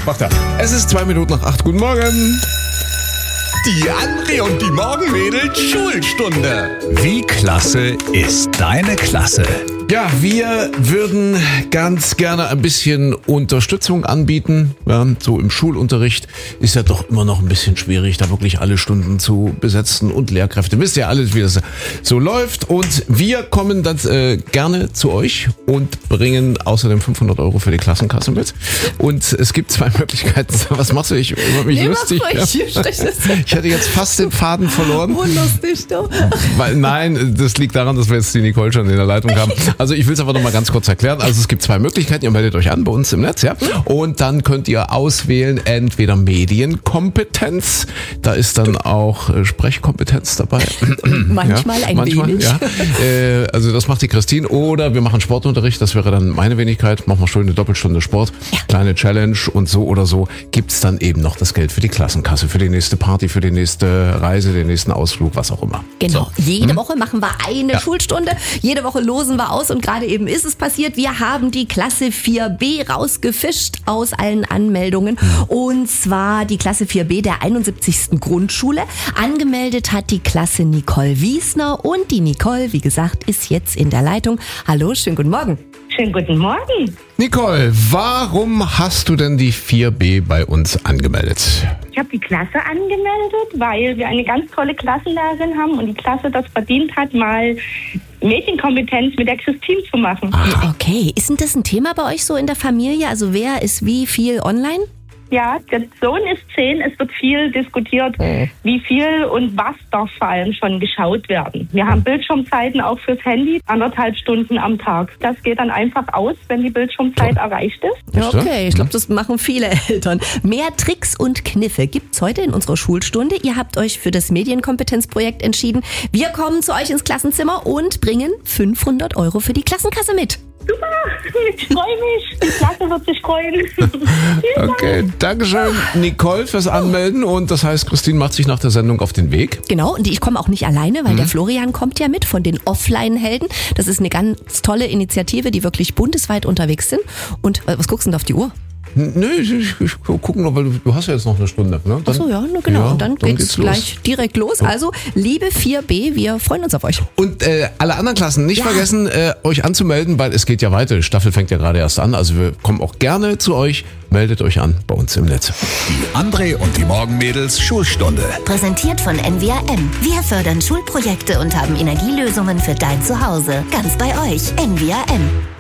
macht er. Es ist 2 Minuten nach 8. Guten Morgen. Die André und die Morgenmädels Schulstunde. Wie klasse ist deine Klasse? Ja, wir würden ganz gerne ein bisschen Unterstützung anbieten. Ja, so im Schulunterricht ist ja doch immer noch ein bisschen schwierig, da wirklich alle Stunden zu besetzen und Lehrkräfte. Wisst ihr alles, wie das so läuft. Und wir kommen dann gerne zu euch und bringen außerdem 500 € für die Klassenkasse mit. Und es gibt 2 Möglichkeiten. Was machst du? Ich über mich lustig. Ja. Ich hatte jetzt fast den Faden verloren. Oh, lustig, du. Nein, das liegt daran, dass wir jetzt die Nicole schon in der Leitung haben. Also ich will es aber noch mal ganz kurz erklären. Also es gibt 2 Möglichkeiten. Ihr meldet euch an bei uns im Netz, ja. Und dann könnt ihr auswählen, entweder Medienkompetenz, da ist dann auch Sprechkompetenz dabei. Manchmal ja, ein wenig. Ja. Also das macht die Christine. Oder wir machen Sportunterricht, das wäre dann meine Wenigkeit. Machen wir schön eine Doppelstunde Sport, kleine Challenge und so oder so gibt's dann eben noch das Geld für die Klassenkasse, für die nächste Party, für die nächste Reise, den nächsten Ausflug, was auch immer. Genau, jede Woche machen wir eine Schulstunde, jede Woche losen wir aus und gerade eben ist es passiert, wir haben die Klasse 4b rausgefischt aus allen Anmeldungen und zwar die Klasse 4b der 71. Grundschule. Angemeldet hat die Klasse Nicole Wiesner und die Nicole, wie gesagt, ist jetzt in der Leitung. Hallo, schönen guten Morgen. Schönen guten Morgen. Nicole, warum hast du denn die 4b bei uns angemeldet? Ich habe die Klasse angemeldet, weil wir eine ganz tolle Klassenlehrerin haben und die Klasse das verdient hat, mal Medienkompetenz mit der Christine zu machen. Okay, ist denn das ein Thema bei euch so in der Familie? Also wer ist wie viel online? Ja, der Sohn ist 10, es wird viel diskutiert, wie viel und was darf vor allem schon geschaut werden. Wir haben Bildschirmzeiten auch fürs Handy, 1,5 Stunden am Tag. Das geht dann einfach aus, wenn die Bildschirmzeit erreicht ist. Ja, okay, ich glaube, das machen viele Eltern. Mehr Tricks und Kniffe gibt's heute in unserer Schulstunde. Ihr habt euch für das Medienkompetenzprojekt entschieden. Wir kommen zu euch ins Klassenzimmer und bringen 500 € für die Klassenkasse mit. Super, ich freue mich. Die Klasse wird sich freuen. Okay, Dankeschön, Nicole, fürs Anmelden. Und das heißt, Christine macht sich nach der Sendung auf den Weg. Genau, und ich komme auch nicht alleine, weil der Florian kommt ja mit von den Offline-Helden. Das ist eine ganz tolle Initiative, die wirklich bundesweit unterwegs sind. Und was guckst du denn auf die Uhr? Nö, ich gucke noch, weil du hast ja jetzt noch eine Stunde. Ne? Ach so, ja, genau. Ja, und dann geht's gleich direkt los. Also, liebe 4b, wir freuen uns auf euch. Und alle anderen Klassen nicht vergessen, euch anzumelden, weil es geht ja weiter. Die Staffel fängt ja gerade erst an. Also wir kommen auch gerne zu euch. Meldet euch an bei uns im Netz. Die André und die Morgenmädels Schulstunde. Präsentiert von NWRM. Wir fördern Schulprojekte und haben Energielösungen für dein Zuhause. Ganz bei euch. NWRM.